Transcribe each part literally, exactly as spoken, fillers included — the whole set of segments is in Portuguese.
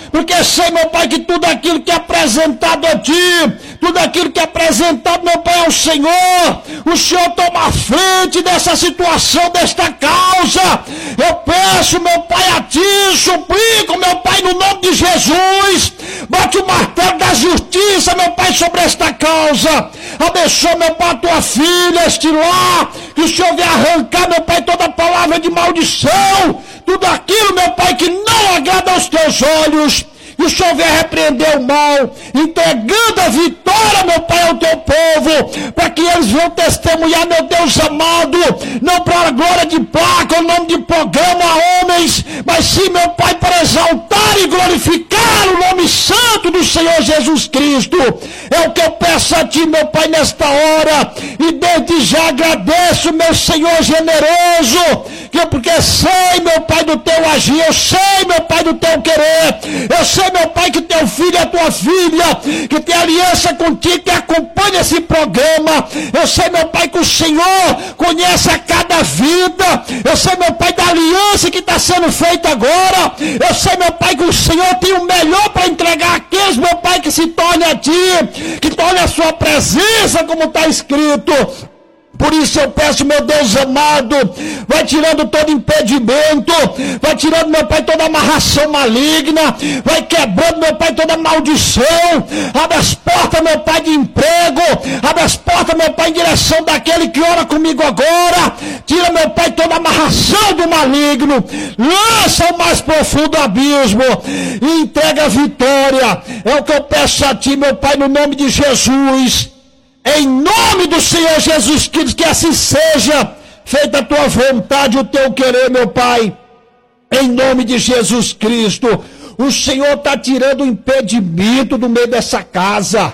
porque sei, meu Pai, que tudo aquilo que é apresentado a Ti, tudo aquilo que é apresentado, meu Pai, ao Senhor, o Senhor toma a frente dessa situação, desta causa. Eu peço, meu Pai, a Ti, suplico, meu Pai, no nome de Jesus, bate o martelo da justiça, meu Pai, sobre esta causa. Abençoa, meu Pai, a Tua filha, este lar, que o Senhor venha arrancar, meu Pai, toda palavra de maldição, tudo aquilo, meu Pai, que não agrada aos Teus olhos. E o Senhor venha repreender o mal, entregando a vitória, meu Pai, ao Teu povo, para que eles venham testemunhar, meu Deus amado, não para a glória de placa, ou nome de programa a homens, mas sim, meu Pai, para exaltar e glorificar o nome santo do Senhor Jesus Cristo. É o que eu peço a Ti, meu Pai, nesta hora, e desde já agradeço, meu Senhor generoso, que porque sei, meu Pai, do Teu agir, eu sei, meu Pai, do Teu querer, eu sei, meu Pai, que Teu filho é Tua filha, que tem aliança contigo, que acompanha esse programa. Eu sei, meu Pai, que o Senhor conhece a cada vida. Eu sei, meu Pai, da aliança que está sendo feita agora. Eu sei, meu Pai, que o Senhor tem o melhor para entregar àqueles, meu Pai, que se torne a Ti, que torne a Sua presença, como está escrito. Por isso eu peço, meu Deus amado, vai tirando todo impedimento, vai tirando, meu Pai, toda amarração maligna, vai quebrando, meu Pai, toda maldição. Abre as portas, meu Pai, de emprego, abre as portas, meu Pai, em direção daquele que ora comigo agora. Tira, meu Pai, toda amarração do maligno, lança o mais profundo abismo e entrega a vitória. É o que eu peço a Ti, meu Pai, no nome de Jesus. Em nome do Senhor Jesus Cristo, que assim seja feita a Tua vontade, o Teu querer, meu Pai. Em nome de Jesus Cristo, o Senhor está tirando o impedimento do meio dessa casa.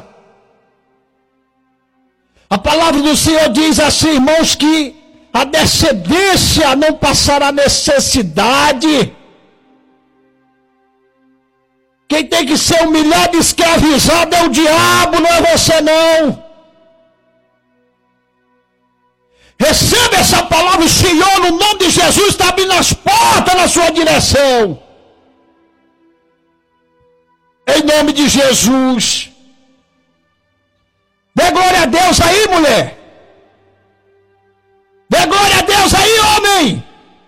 A palavra do Senhor diz assim, irmãos, que a descendência não passará necessidade. Quem tem que ser humilhado e escravizado é o diabo, não é você não. Receba essa palavra, o Senhor, no nome de Jesus, está abrindo as portas na sua direção. Em nome de Jesus. Dê glória a Deus aí, mulher. Dê glória a Deus aí, homem.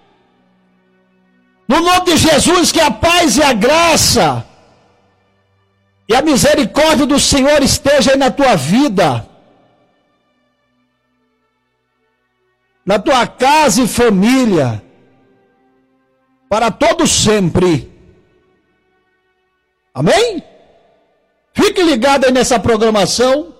No nome de Jesus, que a paz e a graça e a misericórdia do Senhor esteja aí na tua vida, na tua casa e família, para todo sempre. Amém? Fique ligado aí nessa programação.